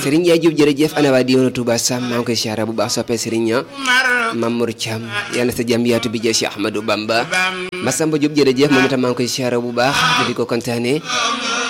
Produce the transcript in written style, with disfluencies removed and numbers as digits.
Serigne Ndiaye Diop jërëjëf ana waa diwaanu Touba Sam maa ngi koy siyaare bu baax soppee Serigne Mamour Thiam yàlla sa jàmm yaatu bi jeex Cheikh Ahmadou Bamba Massamba Diop jërëjëf moom itam maa ngi koy siyaare bu baax di ko kontaane